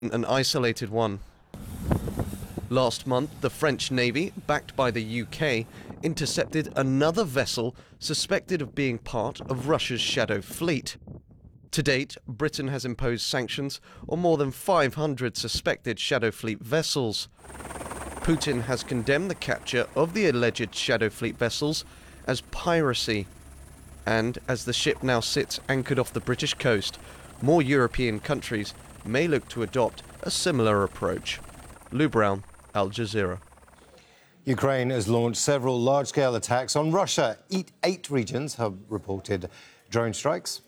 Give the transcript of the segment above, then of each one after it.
An isolated one. Last month, the French Navy, backed by the UK, intercepted another vessel suspected of being part of Russia's Shadow Fleet. To date, Britain has imposed sanctions on more than 500 suspected Shadow Fleet vessels. Putin has condemned the capture of the alleged Shadow Fleet vessels as piracy. And as the ship now sits anchored off the British coast, more European countries may look to adopt a similar approach. Lou Brown, Al Jazeera. Ukraine has launched several large-scale attacks on Russia. 8 regions have reported drone strikes.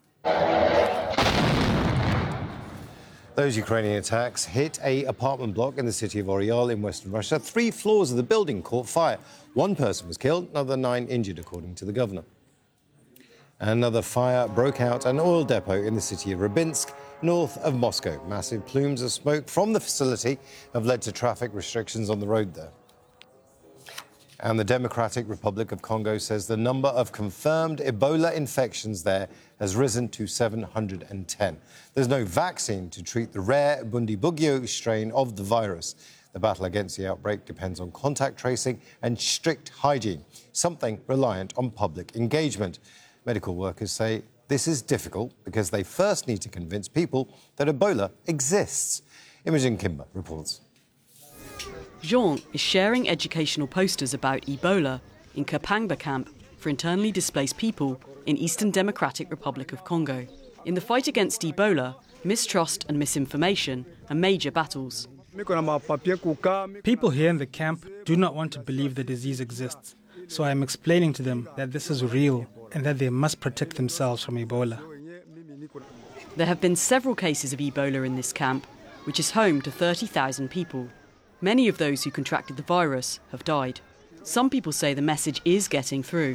Those Ukrainian attacks hit an apartment block in the city of Oryol in western Russia. 3 floors of the building caught fire. 1 person was killed, another 9 injured, according to the governor. Another fire broke out at an oil depot in the city of Rybinsk, north of Moscow. Massive plumes of smoke from the facility have led to traffic restrictions on the road there. And the Democratic Republic of Congo says the number of confirmed Ebola infections there has risen to 710. There's no vaccine to treat the rare Bundibugyo strain of the virus. The battle against the outbreak depends on contact tracing and strict hygiene, something reliant on public engagement. Medical workers say this is difficult because they first need to convince people that Ebola exists. Imogen Kimber reports. Jean is sharing educational posters about Ebola in Kapangba camp for internally displaced people in Eastern Democratic Republic of Congo. In the fight against Ebola, mistrust and misinformation are major battles. People here in the camp do not want to believe the disease exists, so I am explaining to them that this is real and that they must protect themselves from Ebola. There have been several cases of Ebola in this camp, which is home to 30,000 people. Many of those who contracted the virus have died. Some people say the message is getting through.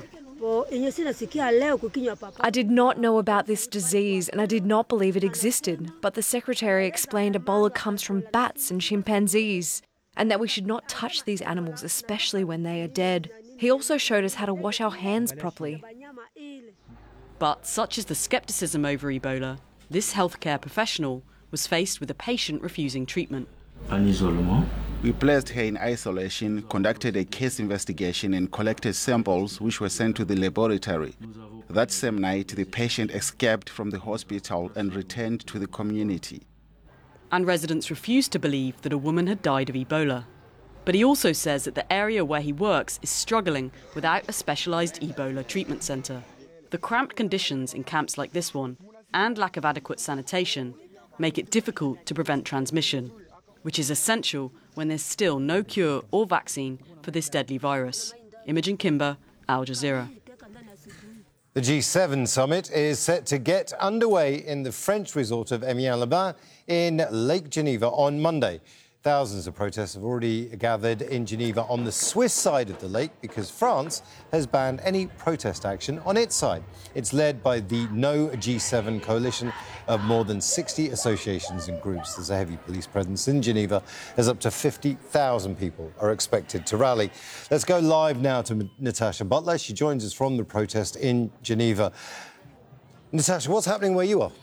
I did not know about this disease and I did not believe it existed, but the secretary explained Ebola comes from bats and chimpanzees and that we should not touch these animals, especially when they are dead. He also showed us how to wash our hands properly. But such is the scepticism over Ebola, this healthcare professional was faced with a patient refusing treatment. We placed her in isolation, conducted a case investigation and collected samples which were sent to the laboratory. That same night, the patient escaped from the hospital and returned to the community. And residents refused to believe that a woman had died of Ebola. But he also says that the area where he works is struggling without a specialised Ebola treatment centre. The cramped conditions in camps like this one and lack of adequate sanitation make it difficult to prevent transmission, which is essential when there's still no cure or vaccine for this deadly virus. Imogen Kimber, Al Jazeera. The G7 summit is set to get underway in the French resort of Amiens-les-Bains in Lake Geneva on Monday. Thousands of protesters have already gathered in Geneva on the Swiss side of the lake because France has banned any protest action on its side. It's led by the No G7 coalition of more than 60 associations and groups. There's a heavy police presence in Geneva as up to 50,000 people are expected to rally. Let's go live now to Natasha Butler. She joins us from the protest in Geneva. Natasha, what's happening where you are?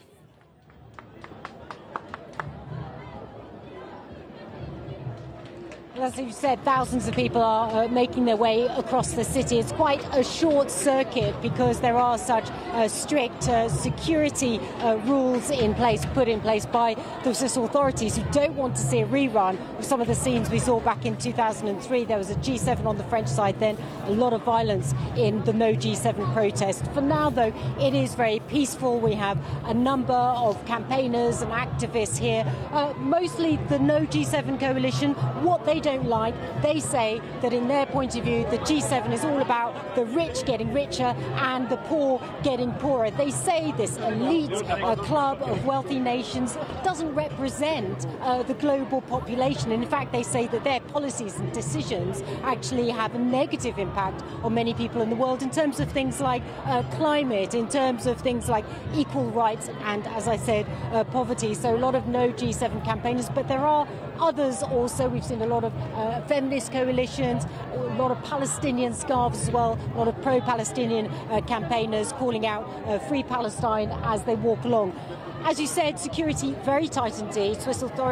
As you said, thousands of people are making their way across the city. It's quite a short circuit because there are such strict security rules put in place by the Swiss authorities who don't want to see a rerun of some of the scenes we saw back in 2003. There was a G7 on the French side then, a lot of violence in the No G7 protest. For now, though, it is very peaceful. We have a number of campaigners and activists here, mostly the No G7 coalition. What they don't like, they say that in their point of view, the G7 is all about the rich getting richer and the poor getting poorer. They say this elite club of wealthy nations doesn't represent the global population. And in fact, they say that their policies and decisions actually have a negative impact on many people in the world in terms of things like climate, in terms of things like equal rights and, as I said, poverty. So a lot of No G7 campaigners, but there are others also. We've seen a lot of feminist coalitions, a lot of Palestinian scarves as well, a lot of pro-Palestinian campaigners calling out Free Palestine as they walk along. As you said, security very tight indeed. Swiss authorities